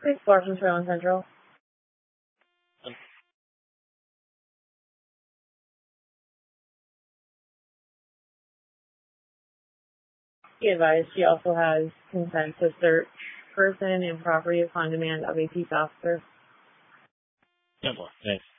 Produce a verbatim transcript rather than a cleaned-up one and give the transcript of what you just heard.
Six four from Sterling Central. Be advised she also has consent to search person and property upon demand of a peace officer. ten four, thanks.